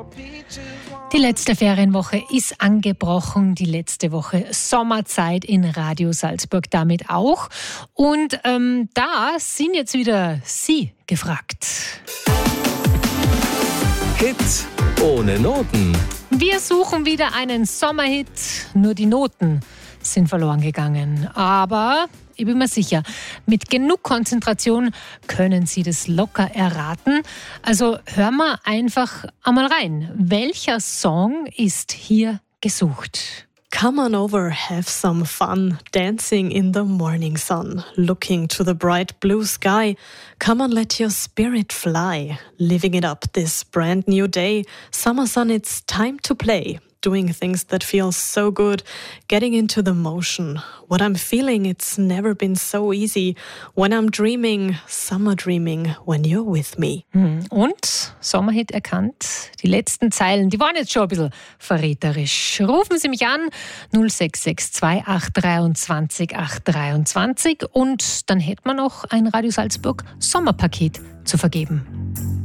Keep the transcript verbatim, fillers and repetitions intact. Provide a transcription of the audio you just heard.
Die letzte Ferienwoche ist angebrochen, die letzte Woche Sommerzeit in Radio Salzburg damit auch. Und ähm, da sind jetzt wieder Sie gefragt. Hit ohne Noten. Wir suchen wieder einen Sommerhit, nur die Noten sind verloren gegangen. Aber ich bin mir sicher, mit genug Konzentration können Sie das locker erraten. Also hören wir einfach einmal rein. Welcher Song ist hier gesucht? Come on over, have some fun, dancing in the morning sun, looking to the bright blue sky. Come on, let your spirit fly, living it up this brand new day. Summer sun, it's time to play. Doing things that feel so good, getting into the motion. What I'm feeling, it's never been so easy. When I'm dreaming, summer dreaming, when you're with me. Und, Sommerhit erkannt, die letzten Zeilen, die waren jetzt schon ein bisschen verräterisch. Rufen Sie mich an, null sechs sechs zwei acht zwei acht zwei und dann hätten wir noch ein Radio Salzburg Sommerpaket zu vergeben.